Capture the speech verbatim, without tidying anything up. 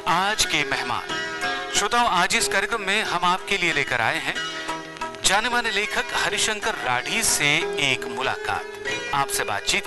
आज के मेहमान। श्रोताओं, आज इस कार्यक्रम में हम आपके लिए लेकर आए हैं जाने माने लेखक हरिशंकर राठी से एक मुलाकात। आपसे बातचीत